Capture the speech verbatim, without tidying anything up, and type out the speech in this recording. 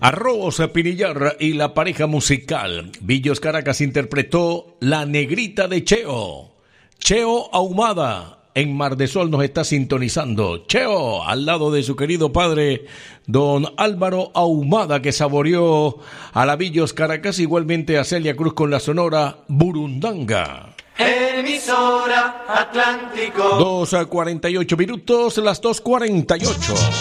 Arroz Pinillar y la pareja musical. Villos Caracas interpretó La Negrita de Cheo. Cheo Ahumada en Mar de Sol nos está sintonizando. Cheo, al lado de su querido padre, don Álvaro Ahumada, que saboreó a la Villos Caracas, igualmente a Celia Cruz con la sonora Burundanga. Emisora Atlántico. dos a cuarenta y ocho minutos, las dos cuarenta y ocho.